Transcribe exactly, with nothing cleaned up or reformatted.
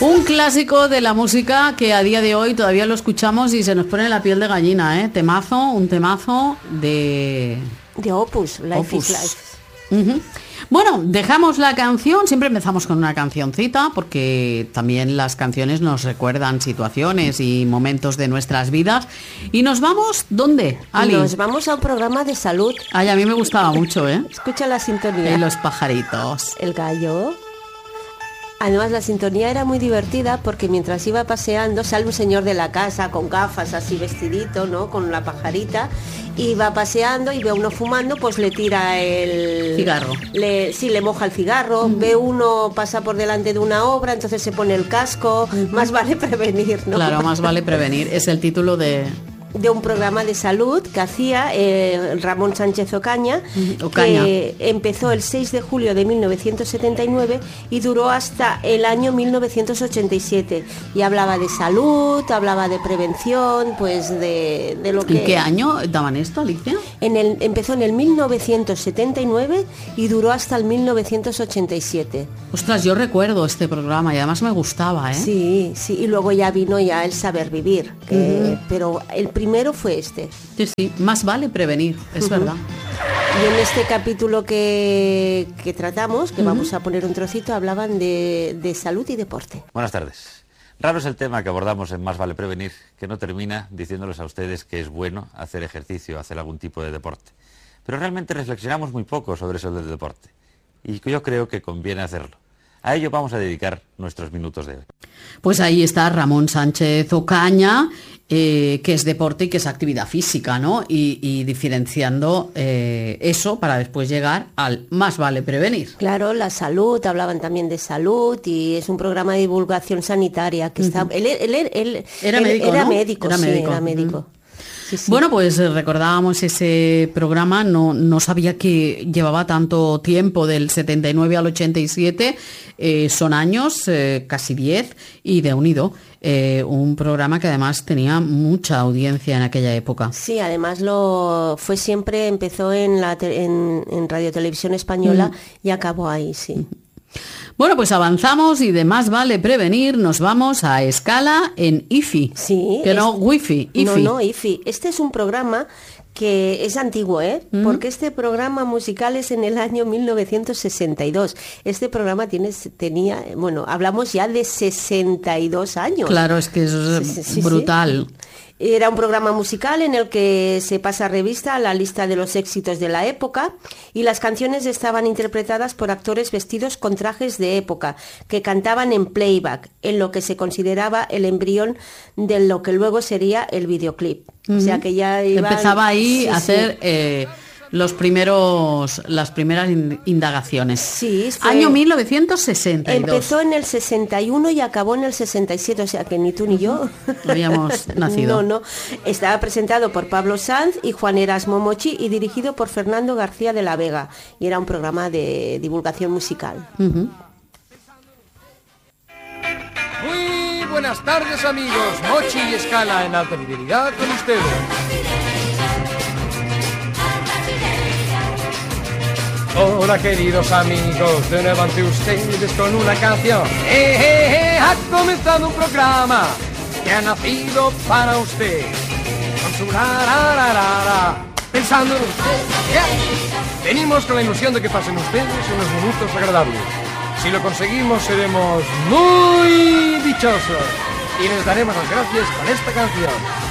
Un clásico de la música que a día de hoy todavía lo escuchamos y se nos pone la piel de gallina, ¿eh? Temazo, un temazo de... De Opus, Life Opus. is Life. Uh-huh. Bueno, dejamos la canción, siempre empezamos con una cancioncita porque también las canciones nos recuerdan situaciones y momentos de nuestras vidas. Y nos vamos, ¿dónde, Ali? Nos vamos a un programa de salud. Ay, a mí me gustaba mucho, ¿eh? Escucha la sintonía. Y los pajaritos. El gallo. Además, la sintonía era muy divertida porque mientras iba paseando sale un señor de la casa con gafas así vestidito, ¿no? Con la pajarita. Y va paseando y ve a uno fumando, pues le tira el... Cigarro. Le, sí, le moja el cigarro. Uh-huh. Ve uno, pasa por delante de una obra, entonces se pone el casco. Uh-huh. Más vale prevenir, ¿no? Claro, más vale prevenir. Es el título de... de un programa de salud que hacía eh, Ramón Sánchez Ocaña, Ocaña, que empezó el seis de julio de mil novecientos setenta y nueve y duró hasta el año mil novecientos ochenta y siete. Y hablaba de salud, hablaba de prevención, pues de, de lo que... ¿En qué año daban esto, Alicia? En el, empezó en el mil novecientos setenta y nueve y duró hasta el mil novecientos ochenta y siete. Ostras, yo recuerdo este programa y además me gustaba, ¿eh? Sí, sí, y luego ya vino ya el Saber Vivir, que, uh-huh. pero el primero fue este. Sí, sí, más vale prevenir, es uh-huh. verdad. Y en este capítulo que, que tratamos, que uh-huh. vamos a poner un trocito, hablaban de, de salud y deporte. Buenas tardes. Raro es el tema que abordamos en Más vale prevenir, que no termina diciéndoles a ustedes que es bueno hacer ejercicio, hacer algún tipo de deporte. Pero realmente reflexionamos muy poco sobre eso del deporte. Y yo creo que conviene hacerlo. A ello vamos a dedicar nuestros minutos de hoy. Pues ahí está Ramón Sánchez Ocaña, eh, que es deporte y que es actividad física, ¿no? Y, y diferenciando eh, eso para después llegar al más vale prevenir. Claro, la salud, hablaban también de salud y es un programa de divulgación sanitaria que uh-huh. está... Él, él, él, él era él, médico, era ¿no? médico, era sí, médico. era médico. Uh-huh. Sí, sí. Bueno, pues recordábamos ese programa, no, no sabía que llevaba tanto tiempo, del setenta y nueve al ochenta y siete, eh, son años, eh, casi diez, y de unido, eh, un programa que además tenía mucha audiencia en aquella época. Sí, además lo fue siempre, empezó en, la te, en, en Radio Televisión Española mm. y acabó ahí, sí. Mm. Bueno, pues avanzamos y de más vale prevenir, nos vamos a Escala en I F I. Sí. Que es, no, Wi-Fi, I F I. No, no, I F I. Este es un programa que es antiguo, ¿eh? Mm. Porque este programa musical es en el año mil novecientos sesenta y dos. Este programa tiene, tenía, bueno, hablamos ya de sesenta y dos años. Claro, es que eso es sí, sí, brutal. Sí. Era un programa musical en el que se pasa revista a la lista de los éxitos de la época y las canciones estaban interpretadas por actores vestidos con trajes de época que cantaban en playback, en lo que se consideraba el embrión de lo que luego sería el videoclip. Uh-huh. O sea que ya iban... empezaba ahí sí, a hacer... Sí. Eh... los primeros, las primeras indagaciones. Sí, fue... Año mil novecientos sesenta y dos. Empezó en el sesenta y uno y acabó en el sesenta y siete, o sea que ni tú ni yo habíamos nacido. No, no. Estaba presentado por Pablo Sanz y Juan Erasmo Mochi y dirigido por Fernando García de la Vega. Y era un programa de divulgación musical. Uh-huh. Muy buenas tardes, amigos. Mochi y Escala en alta fidelidad con ustedes. Hola queridos amigos, de nuevo ante ustedes con una canción. ¡Eh, eh, eh! Ha comenzado un programa que ha nacido para usted. Con su la, la, la, la, la. Pensando en usted. ¿Ya? Venimos con la ilusión de que pasen ustedes unos minutos agradables. Si lo conseguimos seremos muy dichosos. Y les daremos las gracias con esta canción.